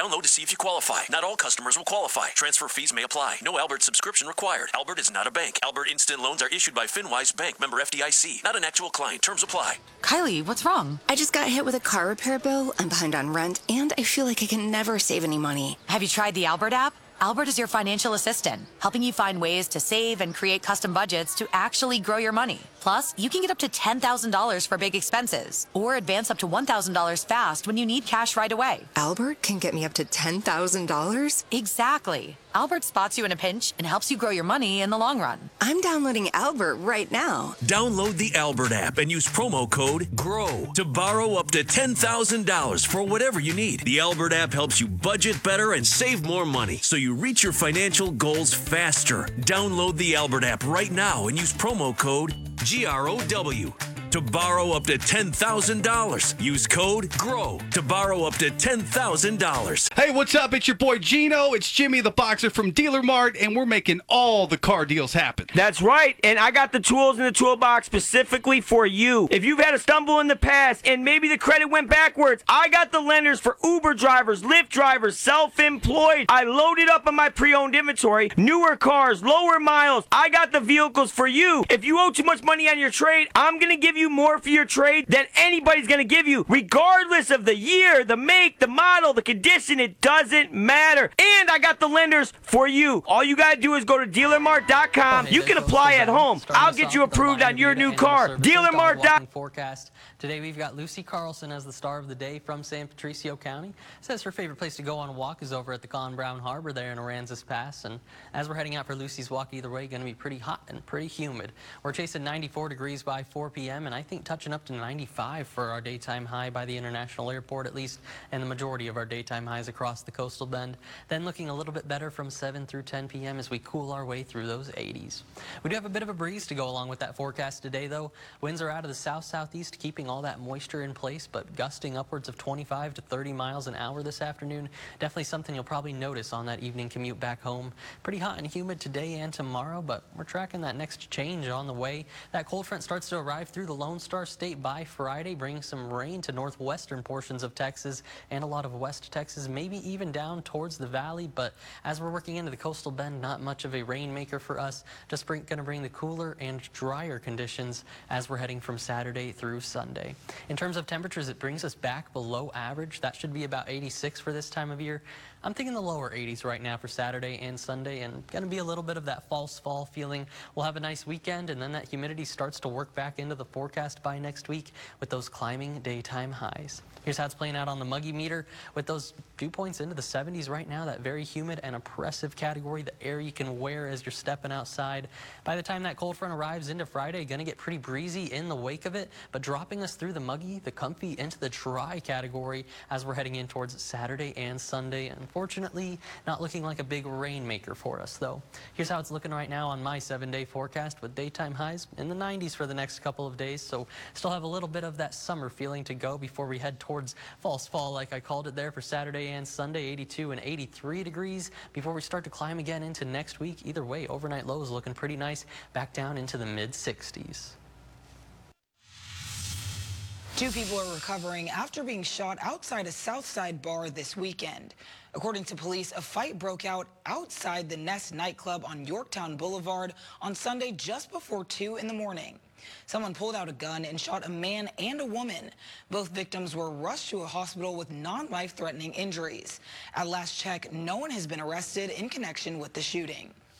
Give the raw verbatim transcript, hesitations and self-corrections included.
Download to see if you qualify. Not all customers will qualify. Transfer fees may apply. No Albert subscription required. Albert is not a bank. Albert Instant Loans are issued by FinWise Bank, member F D I C. Not an actual client. Terms apply. Kylie, what's wrong? I just got hit with a car repair bill. I'm behind on rent, and I feel like I can never save any money. Have you tried the Albert app? Albert is your financial assistant, helping you find ways to save and create custom budgets to actually grow your money. Plus, you can get up to ten thousand dollars for big expenses or advance up to one thousand dollars fast when you need cash right away. Albert can get me up to ten thousand dollars? Exactly. Albert spots you in a pinch and helps you grow your money in the long run. I'm downloading Albert right now. Download the Albert app and use promo code GROW to borrow up to ten thousand dollars for whatever you need. The Albert app helps you budget better and save more money so you reach your financial goals faster. Download the Albert app right now and use promo code G R O W to borrow up to ten thousand dollars. Use code GROW to borrow up to ten thousand dollars. Hey, what's up? It's your boy Gino. It's Jimmy the Boxer from Dealer Mart, and we're making all the car deals happen. That's right, and I got the tools in the toolbox specifically for you. If you've had a stumble in the past and maybe the credit went backwards, I got the lenders for Uber drivers, Lyft drivers, self-employed. I loaded up on my pre-owned inventory, newer cars, lower miles. I got the vehicles for you. If you owe too much money on your trade, I'm going to give you more for your trade than anybody's going to give you, regardless of the year, the make, the model, the condition. It doesn't matter. And I got the lenders for you. All you got to do is go to dealer mart dot com. You can apply at home. I'll get you approved on your new car. dealer mart dot com. Forecast. Today we've got Lucy Carlson as the star of the day from San Patricio County. Says her favorite place to go on a walk is over at the Con Brown Harbor there in Aransas Pass. And as we're heading out for Lucy's walk, either way, going to be pretty hot and pretty humid. We're chasing ninety-four degrees by four p m and I think touching up to ninety-five for our daytime high by the International Airport at least, and the majority of our daytime highs across the coastal bend. Then looking a little bit better from seven through ten p m as we cool our way through those eighties. We do have a bit of a breeze to go along with that forecast today though. Winds are out of the south-southeast, keeping all that moisture in place, but gusting upwards of twenty-five to thirty miles an hour this afternoon. Definitely something you'll probably notice on that evening commute back home. Pretty hot and humid today and tomorrow, but we're tracking that next change on the way. That cold front starts to arrive through the Lone Star State by Friday, bringing some rain to northwestern portions of Texas and a lot of West Texas, maybe even down towards the valley. But as we're working into the coastal bend, not much of a rainmaker for us. Just going to bring the cooler and drier conditions as we're heading from Saturday through Sunday. In terms of temperatures, it brings us back below average. That should be about eighty-six for this time of year. I'm thinking the lower eighties right now for Saturday and Sunday, and going to be a little bit of that false fall feeling. We'll have a nice weekend, and then that humidity starts to work back into the forecast by next week with those climbing daytime highs. Here's how it's playing out on the Muggy meter with those dew points into the seventies right now, that very humid and oppressive category, the air you can wear as you're stepping outside. By the time that cold front arrives into Friday, going to get pretty breezy in the wake of it, but dropping us through the muggy, the comfy, into the dry category as we're heading in towards Saturday and Sunday. Unfortunately, not looking like a big rainmaker for us, though. Here's how it's looking right now on my seven-day forecast with daytime highs in the nineties for the next couple of days. So still have a little bit of that summer feeling to go before we head towards false fall, like I called it there, for Saturday and Sunday, eighty-two and eighty-three degrees before we start to climb again into next week. Either way, overnight lows looking pretty nice, back down into the mid sixties. Two people are recovering after being shot outside a Southside bar this weekend. According to police, a fight broke out outside the Nest nightclub on Yorktown Boulevard on Sunday just before two in the morning. Someone pulled out a gun and shot a man and a woman. Both victims were rushed to a hospital with non-life-threatening injuries. At last check, no one has been arrested in connection with the shooting.